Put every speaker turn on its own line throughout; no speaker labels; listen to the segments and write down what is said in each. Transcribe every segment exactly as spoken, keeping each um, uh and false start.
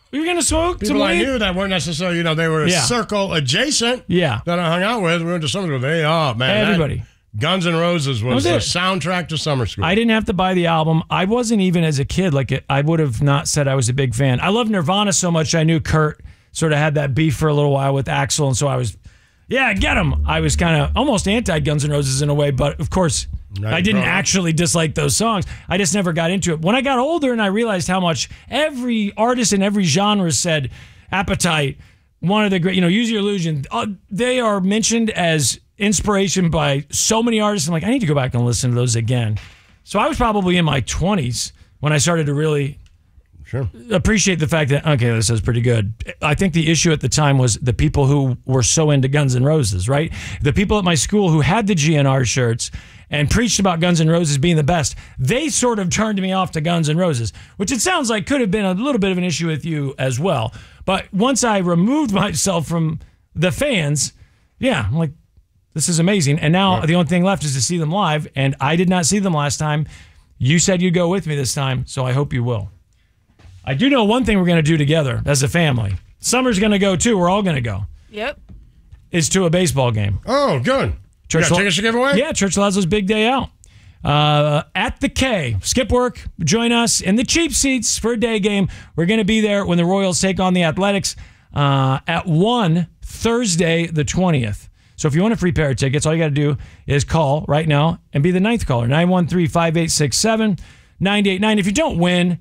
You're going to smoke
People
some
I
weed?
knew that weren't necessarily, you know, they were a
Yeah.
circle adjacent
Yeah.
that I hung out with. We went to summer school. They, oh, man.
Everybody.
that- Guns N' Roses was,
was
the
it.
soundtrack to summer school.
I didn't have to buy the album. I wasn't even as a kid. Like it, I would have not said I was a big fan. I loved Nirvana so much. I knew Kurt sort of had that beef for a little while with Axl, and so I was, yeah, get him. I was kind of almost anti Guns N' Roses in a way, but of course,
Right,
I didn't
bro.
actually dislike those songs. I just never got into it. When I got older and I realized how much every artist in every genre said, Appetite, one of the great, you know, Use Your Illusion, uh, they are mentioned as inspiration by so many artists. I'm like, I need to go back and listen to those again. So I was probably in my twenties when I started to really
Sure.
appreciate the fact that, okay, this is pretty good. I think the issue at the time was the people who were so into Guns N' Roses, right? The people at my school who had the G N R shirts and preached about Guns N' Roses being the best, they sort of turned me off to Guns N' Roses, which it sounds like could have been a little bit of an issue with you as well. But once I removed myself from the fans, yeah, I'm like, this is amazing. And now
Yeah.
the only thing left is to see them live, and I did not see them last time. You said you'd go with me this time, so I hope you will. I do know one thing we're going to do together as a family. Summer's going to go too. We're all going to go.
Yep.
Is to a baseball game.
Oh, good.
Church
you got tickets to give away?
Yeah, Church Lazlo's big day out. Uh, at the K. Skip work. Join us in the cheap seats for a day game. We're going to be there when the Royals take on the Athletics uh, at one Thursday the twentieth. So if you want a free pair of tickets, all you got to do is call right now and be the ninth caller, nine one three, five eight six seven, nine eight nine. If you don't win,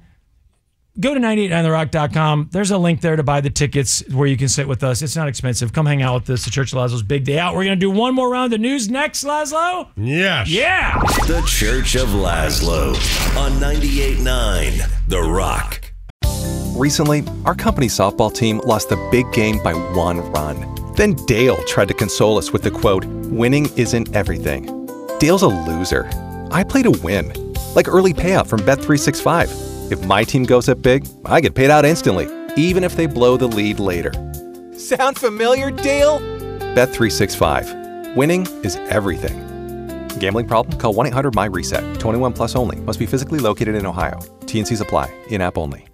go to nine eight nine the rock dot com. There's a link there to buy the tickets where you can sit with us. It's not expensive. Come hang out with us. The Church of Lazlo's big day out. We're going to do one more round of news next, Lazlo.
Yes.
Yeah.
The Church of Lazlo on ninety-eight nine The Rock.
Recently, our company softball team lost the big game by one run. Then Dale tried to console us with the quote, "Winning isn't everything." Dale's a loser. I play to win, like early payout from Bet three sixty-five. If my team goes up big, I get paid out instantly, even if they blow the lead later. Sound familiar, Dale? Bet three sixty-five. Winning is everything. Gambling problem? Call one eight hundred my reset. twenty-one plus only. Must be physically located in Ohio. T and C's apply. In-app only.